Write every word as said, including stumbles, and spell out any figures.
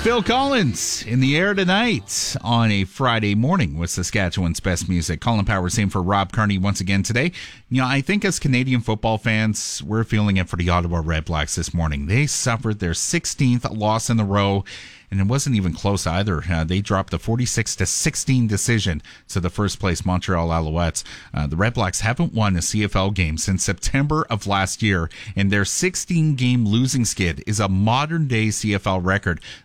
Phil Collins in the air tonight on a Friday morning with Saskatchewan's best music. Colin Powers in for Rob Kearney once again today. You know, I think as Canadian football fans, we're feeling it for the Ottawa Redblacks this morning. They suffered their sixteenth loss in a row, and it wasn't even close either. Uh, they dropped a forty-six to sixteen decision to the first place Montreal Alouettes. Uh, the Redblacks haven't won a C F L game since September of last year, and their sixteen game losing skid is a modern day C F L record.